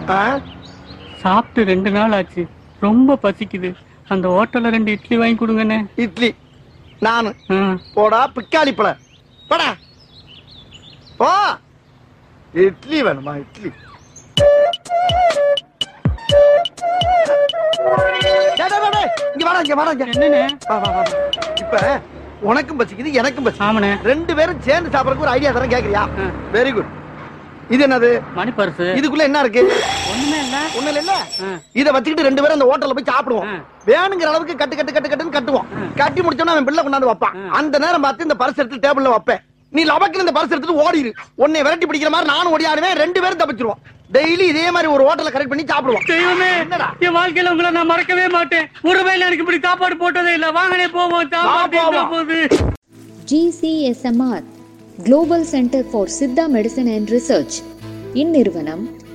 சாப்பிட்டு 2 நாள் ஆச்சு, ரொம்ப பசிக்குது. அந்த ஹோட்டல்ல 2 இட்லி வாங்கி கொடுங்கண்ணே. இட்லி நானு போடா பிக்காளி பழ போடா போ. இட்லி வேணுமா? இட்லி இங்க வாடா, இங்க வாடா. என்னண்ணே? இப்ப உனக்கும் பசிக்குது எனக்கும் பசி. ஆமாண்ணே. 2 பேரும் சேர்ந்து சாப்பிடறதுக்கு ஒரு ஐடியா தரேன், கேக்குறியா? Very good. இது என்னது? மணி பர்ஸ். இதுக்குள்ள என்ன இருக்கு? ஒண்ணுமே இல்ல. ஒண்ணுல இல்ல. இத வச்சுக்கிட்டு 2 பேரும் அந்த ஹோட்டல்ல போய் சாப்பிடுவோம். வேணுங்கிற அளவுக்கு கட்டு கட்டு கட்டு கட்டுன்னு கட்டுவோம். கட்டி முடிச்சோன்னா அவன் பிள்ளை கொண்டாந்து வைப்பான். அந்த நேரம் பார்த்து இந்த பர்ஸ் எடுத்து டேபிள்ல வைப்பேன். நீ லபக்குன்னு இந்த பர்ஸ் எடுத்துட்டு ஓடிடு. உன்னை விரட்டி பிடிக்கிற மாதிரி நானும் ஓடியாடுவேன். 2 பேரும் தப்பிச்சிருவோம். டெய்லி இதே மாதிரி ஒரு ஹோட்டல்ல கரெக்ட் பண்ணி சாப்பிடுவோம். தெய்வமே, என் வாழ்க்கையில உங்களை நான் மறக்கவே மாட்டேன். ஒரு வேளை எனக்கு இப்படி சாப்பாடு போட்டதே இல்ல. வாங்கனே போவோம். GCSMR Global Center for Siddha Medicine and Research இந்நிறுவனம்